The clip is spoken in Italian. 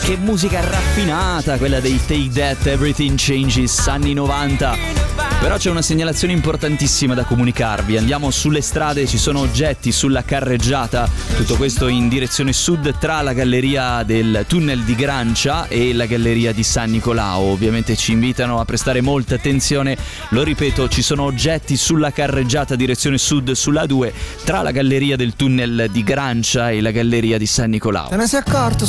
Che musica raffinata, quella dei Take That, Everything Changes, anni 90. Però c'è una segnalazione importantissima da comunicarvi. Andiamo sulle strade, ci sono oggetti sulla carreggiata. Tutto questo in direzione sud tra la galleria del tunnel di Grancia e la galleria di San Nicolao. Ovviamente ci invitano a prestare molta attenzione. Lo ripeto, ci sono oggetti sulla carreggiata direzione sud sulla 2 tra la galleria del tunnel di Grancia e la galleria di San Nicolao. Te ne sei accorto?